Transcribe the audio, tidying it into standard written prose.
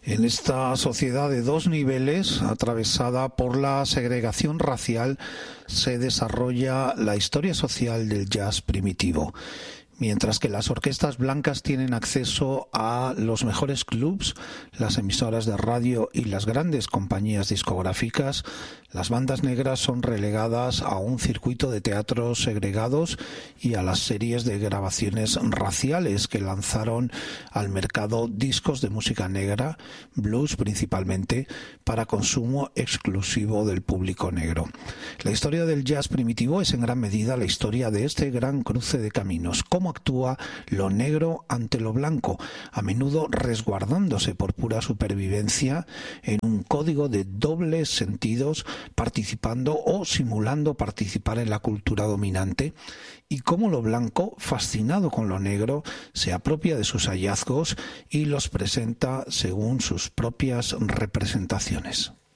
En esta sociedad de dos niveles, atravesada por la segregación racial, se desarrolla la historia social del jazz primitivo. Mientras que las orquestas blancas tienen acceso a los mejores clubs, las emisoras de radio y las grandes compañías discográficas, las bandas negras son relegadas a un circuito de teatros segregados y a las series de grabaciones raciales que lanzaron al mercado discos de música negra, blues principalmente, para consumo exclusivo del público negro. La historia del jazz primitivo es en gran medida la historia de este gran cruce de caminos. Cómo actúa lo negro ante lo blanco, a menudo resguardándose por pura supervivencia en un código de dobles sentidos, participando o simulando participar en la cultura dominante, y cómo lo blanco, fascinado con lo negro, se apropia de sus hallazgos y los presenta según sus propias representaciones.